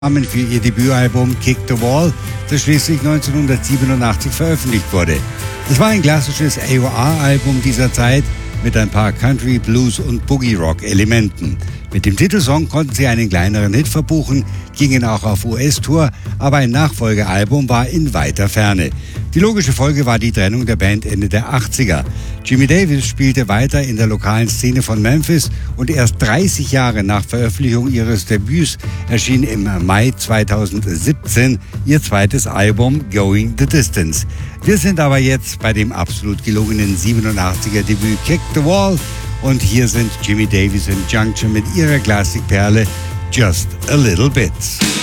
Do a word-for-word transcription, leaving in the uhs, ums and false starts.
für ihr Debütalbum Kick the Wall, das schließlich neunzehnhundertsiebenundachtzig veröffentlicht wurde. Es war ein klassisches A O R-Album dieser Zeit mit ein paar Country, Blues und Boogie-Rock-Elementen. Mit dem Titelsong konnten sie einen kleineren Hit verbuchen, gingen auch auf U S-Tour, aber ein Nachfolgealbum war in weiter Ferne. Die logische Folge war die Trennung der Band Ende der achtziger. Jimmy Davis spielte weiter in der lokalen Szene von Memphis und erst dreißig Jahre nach Veröffentlichung ihres Debüts erschien im Mai zweitausendsiebzehn ihr zweites Album Going the Distance. Wir sind aber jetzt bei dem absolut gelungenen siebenundachtziger Debüt Kick the Wall und hier sind Jimmy Davis in Junction mit ihrer Klassikperle Just a Little Bit.